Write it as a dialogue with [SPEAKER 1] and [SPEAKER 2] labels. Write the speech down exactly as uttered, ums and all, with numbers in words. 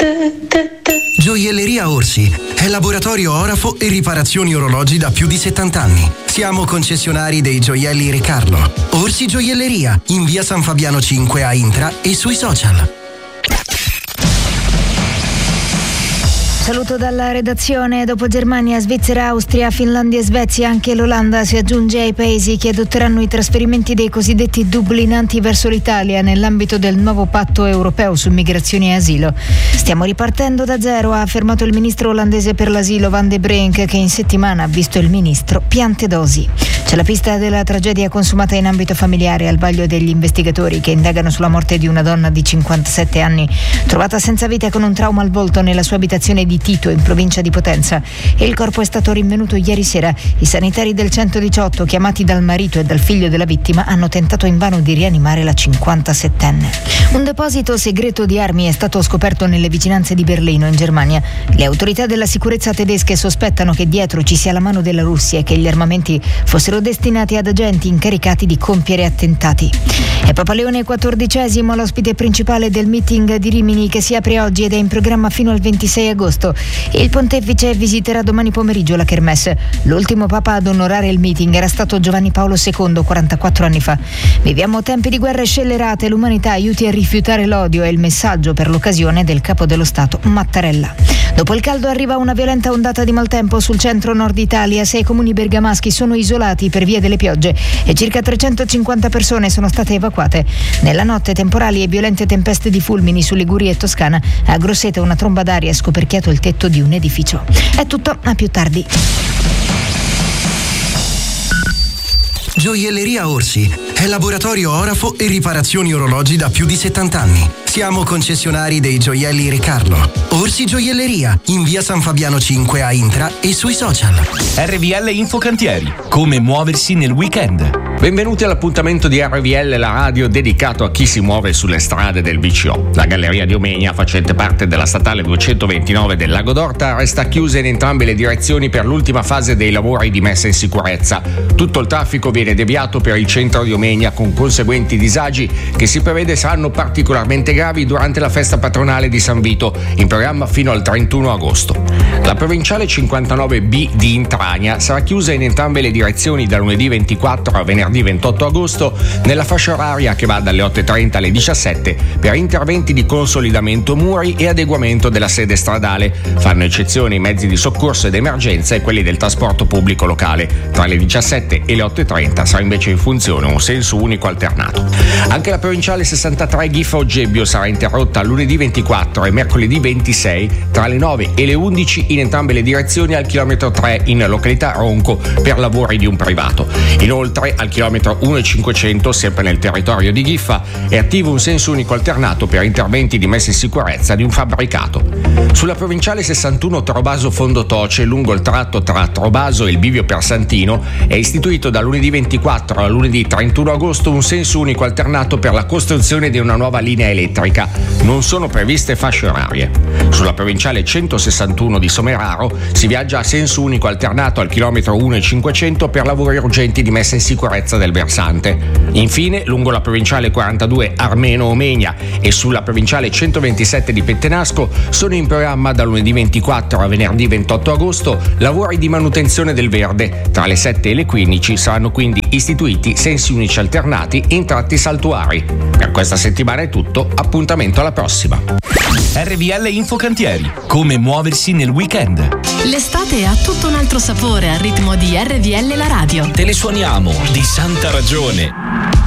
[SPEAKER 1] Gioielleria Orsi è laboratorio orafo e riparazioni orologi da più di settanta anni. Siamo concessionari dei gioielli Re Carlo. Orsi Gioielleria, in via San Fabiano cinque a Intra e sui social.
[SPEAKER 2] Saluto dalla redazione. Dopo Germania, Svizzera, Austria, Finlandia e Svezia, anche l'Olanda si aggiunge ai paesi che adotteranno i trasferimenti dei cosiddetti dublinanti verso l'Italia nell'ambito del nuovo patto europeo su migrazione e asilo. Stiamo ripartendo da zero, ha affermato il ministro olandese per l'asilo Van de Brink, che in settimana ha visto il ministro Piantedosi. C'è la pista della tragedia consumata in ambito familiare al vaglio degli investigatori che indagano sulla morte di una donna di cinquantasette anni trovata senza vita con un trauma al volto nella sua abitazione di Tito in provincia di Potenza. Il corpo è stato rinvenuto ieri sera. I sanitari del centodiciotto, chiamati dal marito e dal figlio della vittima, hanno tentato invano di rianimare la cinquantasettenne. Un deposito segreto di armi è stato scoperto nelle vicinanze di Berlino, in Germania. Le autorità della sicurezza tedesche sospettano che dietro ci sia la mano della Russia e che gli armamenti fossero destinati ad agenti incaricati di compiere attentati. È Papa Leone quattordicesimo l'ospite principale del meeting di Rimini, che si apre oggi ed è in programma fino al ventisei agosto. Il pontefice visiterà domani pomeriggio la Kermesse. L'ultimo papa ad onorare il meeting era stato Giovanni Paolo secondo, quarantaquattro anni fa. Viviamo tempi di guerre scellerate, l'umanità aiuti a rifiutare l'odio, è il messaggio per l'occasione del capo dello Stato Mattarella. Dopo il caldo arriva una violenta ondata di maltempo sul centro-nord Italia. Sei comuni bergamaschi sono isolati per via delle piogge e circa trecentocinquanta persone sono state evacuate. Nella notte temporali e violente tempeste di fulmini su Liguria e Toscana. A Grosseto una tromba d'aria ha scoperchiato il tetto di un edificio. È tutto, a più tardi.
[SPEAKER 1] Gioielleria Orsi è laboratorio orafo e riparazioni orologi da più di settanta anni. Siamo concessionari dei gioielli Re Carlo. Orsi Gioielleria, in via San Fabiano cinque a Intra e sui social.
[SPEAKER 3] R V L Infocantieri, come muoversi nel weekend. Benvenuti all'appuntamento di R V L, la radio dedicato a chi si muove sulle strade del V C O. La galleria di Omegna, facente parte della statale duecentoventinove del Lago d'Orta, resta chiusa in entrambe le direzioni per l'ultima fase dei lavori di messa in sicurezza. Tutto il traffico viene deviato per il centro di Omegna, con conseguenti disagi che si prevede saranno particolarmente gravi durante la festa patronale di San Vito, in programma fino al trentuno agosto. La provinciale cinquantanove B di Intragna sarà chiusa in entrambe le direzioni da lunedì ventiquattro a venerdì ventotto agosto nella fascia oraria che va dalle otto e trenta alle diciassette per interventi di consolidamento muri e adeguamento della sede stradale. Fanno eccezione i mezzi di soccorso ed emergenza e quelli del trasporto pubblico locale. Tra le diciassette e le otto e trenta sarà invece in funzione un senso unico alternato. Anche la provinciale sessantatré Ghiffa-Oggebbio sarà interrotta lunedì ventiquattro e mercoledì ventisei tra le nove e le undici in entrambe le direzioni al chilometro tre in località Ronco per lavori di un privato. Inoltre al chilometro uno e cinquecento, sempre nel territorio di Ghiffa, è attivo un senso unico alternato per interventi di messa in sicurezza di un fabbricato. Sulla provinciale sessantuno Trobaso Fondotoce, lungo il tratto tra Trobaso e il bivio Persantino, è istituito da lunedì ventiquattro a lunedì trentuno agosto un senso unico alternato per la costruzione di una nuova linea elettrica. Non sono previste fasce orarie. Sulla provinciale centosessantuno di Someraro si viaggia a senso unico alternato al chilometro uno e cinquecento per lavori urgenti di messa in sicurezza del versante. Infine, lungo la provinciale quarantadue Armeno-Omegna e sulla provinciale centoventisette di Pettenasco sono in programma da lunedì ventiquattro a venerdì ventotto agosto lavori di manutenzione del verde. Tra le sette e le quindici saranno quindi istituiti sensi unici alternati in tratti saltuari. Per questa settimana è tutto, appuntamento alla prossima. R V L Infocantieri, come muoversi nel weekend.
[SPEAKER 4] L'estate ha tutto un altro sapore al ritmo di R V L la radio.
[SPEAKER 3] Te le suoniamo di santa ragione.